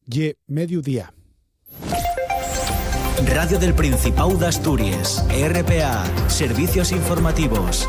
mediodía. Radio del Principado de Asturias, RPA, Servicios Informativos.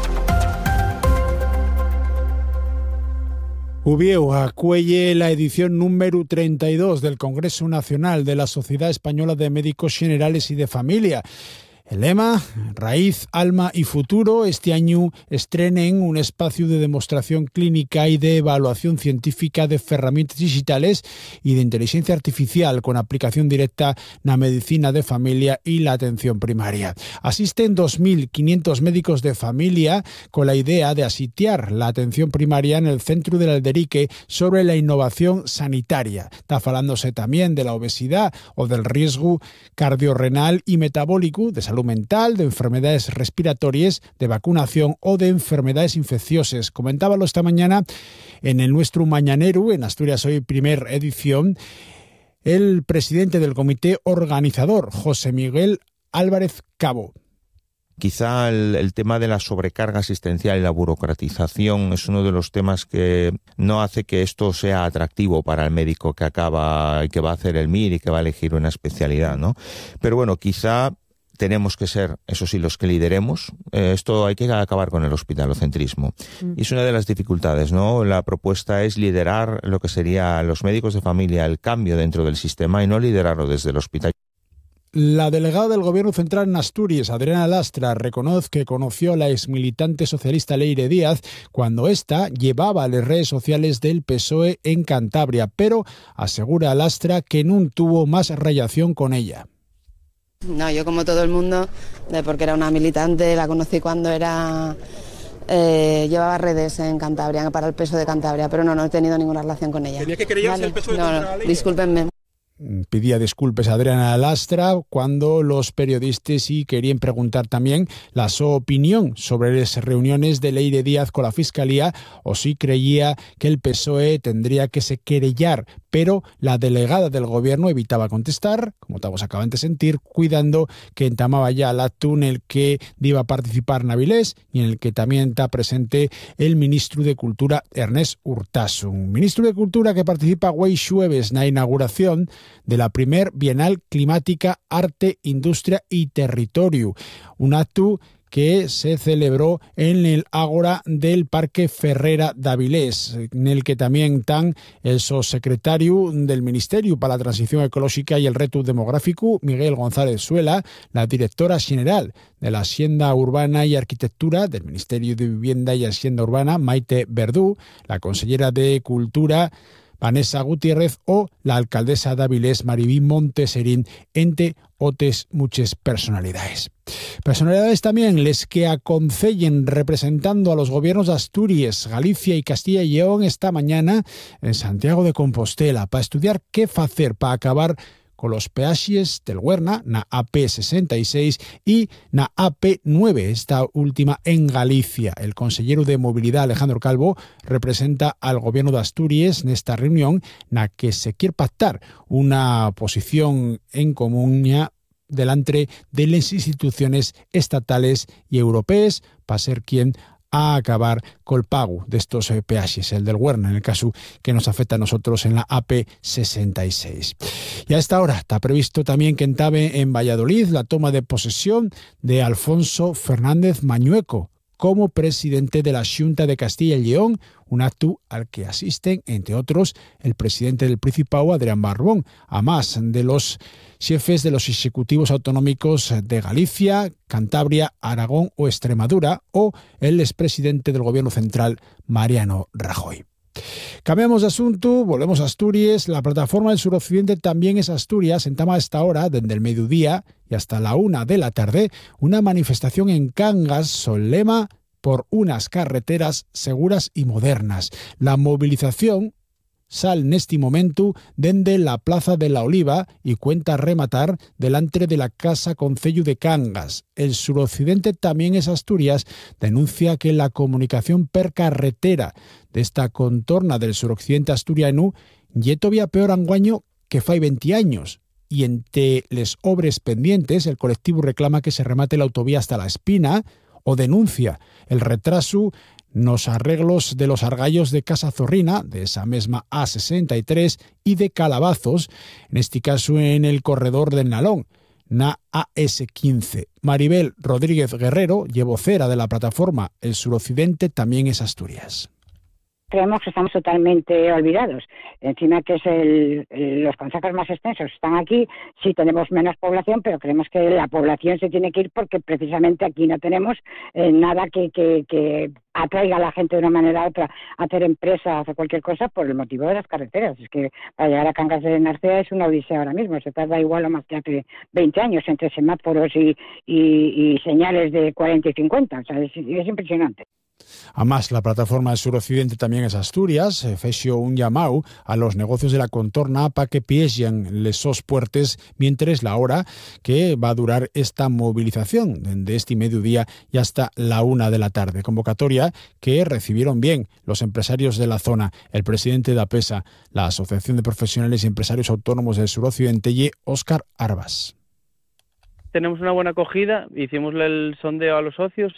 Ubieu acuelle la edición número 32 del Congreso Nacional de la Sociedad Española de Médicos Generales y de Familia. El lema, Raíz, Alma y Futuro, este año estrenen un espacio de demostración clínica y de evaluación científica de herramientas digitales y de inteligencia artificial con aplicación directa en la medicina de familia y la atención primaria. Asisten 2.500 médicos de familia con la idea de asitiar la atención primaria en el centro del Alderique sobre la innovación sanitaria. Está falándose también de la obesidad o del riesgo cardiorrenal y metabólico, de salud mental, de enfermedades respiratorias, de vacunación o de enfermedades infecciosas. Comentábalo esta mañana en el nuestro mañanero, en Asturias Hoy, primer edición, el presidente del comité organizador, José Miguel Álvarez Cabo. Quizá el tema de la sobrecarga asistencial y la burocratización es uno de los temas que no hace que esto sea atractivo para el médico que acaba y que va a hacer el MIR y que va a elegir una especialidad, ¿no? Pero bueno, quizá tenemos que ser, eso sí, los que lideremos. Esto hay que acabar con el hospitalocentrismo. Y es una de las dificultades, ¿no? La propuesta es liderar lo que sería los médicos de familia, el cambio dentro del sistema y no liderarlo desde el hospital. La delegada del Gobierno Central en Asturias, Adriana Lastra, reconoce que conoció a la exmilitante socialista Leire Díaz cuando ésta llevaba las redes sociales del PSOE en Cantabria, pero asegura a Lastra que no tuvo más relación con ella. No, yo como todo el mundo, porque era una militante, la conocí cuando llevaba redes en Cantabria, para el PSOE de Cantabria, pero no he tenido ninguna relación con ella. ¿Tenía que querellarse el PSOE contra la ley? Discúlpenme. Pedía disculpas a Adriana Lastra cuando los periodistas sí querían preguntar también la su opinión sobre las reuniones de Leire Díaz con la Fiscalía o si creía que el PSOE tendría que se querellar, pero la delegada del Gobierno evitaba contestar, como todos acaban de sentir, cuidando que entamaba ya el acto en el que iba a participar Navilés y en el que también está presente el ministro de Cultura, Ernest Urtasun. Ministro de Cultura que participa hoy jueves en la inauguración de la primer Bienal Climática, Arte, Industria y Territorio, un acto que se celebró en el Ágora del Parque Ferrera d'Avilés, en el que también están el subsecretario del Ministerio para la Transición Ecológica y el Reto Demográfico, Miguel González Suela, la directora general de la Hacienda Urbana y Arquitectura del Ministerio de Vivienda y Hacienda Urbana, Maite Verdú, la consellera de Cultura, Vanessa Gutiérrez, o la alcaldesa de Avilés, Maribí Monteserín, entre otras muchas personalidades. Personalidades también les que aconsellen representando a los gobiernos de Asturias, Galicia y Castilla y León esta mañana en Santiago de Compostela para estudiar qué hacer para acabar con los peajes del Huerna, na AP66 y na AP9, esta última en Galicia. El consejero de Movilidad, Alejandro Calvo, representa al gobierno de Asturias en esta reunión, na que se quiere pactar una posición en común delante de las instituciones estatales y europeas para ser quien a acabar col pago de estos peajes, el del Huerna, en el caso que nos afecta a nosotros en la AP66. Y a esta hora está previsto también que entabe en Valladolid la toma de posesión de Alfonso Fernández Mañueco como presidente de la Xunta de Castilla y León, un acto al que asisten, entre otros, el presidente del Principado, Adrián Barbón, a más de los jefes de los ejecutivos autonómicos de Galicia, Cantabria, Aragón o Extremadura, o el expresidente del Gobierno Central, Mariano Rajoy. Cambiamos de asunto, volvemos a Asturias. La plataforma del suroccidente también es Asturias. Entama a esta hora, desde el mediodía y hasta la 1 de la tarde, una manifestación en Cangas, son lema por unas carreteras seguras y modernas. La movilización sal en este momento dende la Plaza de la Oliva y cuenta rematar delante de la Casa Concello de Cangas. El suroccidente también es Asturias denuncia que la comunicación per carretera de esta contorna del suroccidente asturiano ye todavía peor anguaño que fai 20 años. Y entre les obres pendientes, el colectivo reclama que se remate la autovía hasta La Espina o denuncia el retraso nos arreglos de los Argallos de Casa Zorrina, de esa mesma A63, y de Calabazos, en este caso en el corredor del Nalón, na AS15. Maribel Rodríguez Guerrero, vocera de la plataforma El Suroccidente, también es Asturias. Creemos que estamos totalmente olvidados. Encima que es los concejos más extensos están aquí, sí tenemos menos población, pero creemos que la población se tiene que ir porque precisamente aquí no tenemos nada que atraiga a la gente de una manera u otra a hacer empresa, a hacer cualquier cosa por el motivo de las carreteras. Es que para llegar a Cangas de Narcea es una odisea ahora mismo, se tarda igual o más que hace 20 años entre semáforos y señales de 40 y 50, o sea, es impresionante. Además, la plataforma del Suroccidente también es Asturias, fexo un llamado a los negocios de la contorna para que piesen les sos puertes mientras la hora que va a durar esta movilización de este mediodía y hasta la 1 de la tarde. Convocatoria que recibieron bien los empresarios de la zona, el presidente de APESA, la Asociación de Profesionales y Empresarios Autónomos del Suroccidente, y Óscar Arbas. Tenemos una buena acogida, hicimos el sondeo a los socios,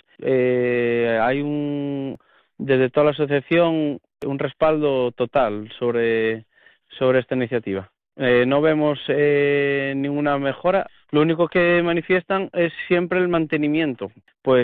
hay desde toda la asociación un respaldo total sobre esta iniciativa. No vemos ninguna mejora, lo único que manifiestan es siempre el mantenimiento, pues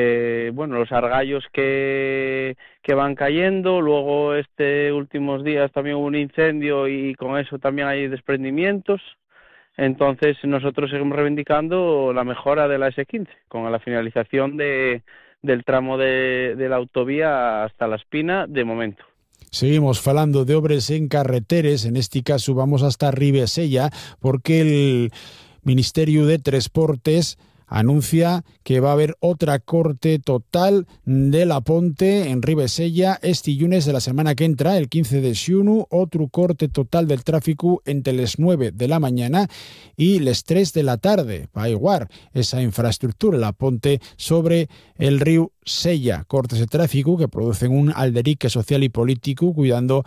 los argallos que van cayendo, luego últimos días también hubo un incendio y con eso también hay desprendimientos. Entonces nosotros seguimos reivindicando la mejora de la S15 con la finalización del tramo de la autovía hasta La Espina de momento. Seguimos falando de obras en carreteres, en este caso vamos hasta Ribesella porque el Ministerio de Transportes anuncia que va a haber otra corte total de la ponte en Ribesella este lunes de la semana que entra, el 15 de xunu, otro corte total del tráfico entre las 9 de la mañana y las 3 de la tarde, para igualar esa infraestructura, la ponte sobre el río Sella, cortes de tráfico que producen un alderique social y político cuidando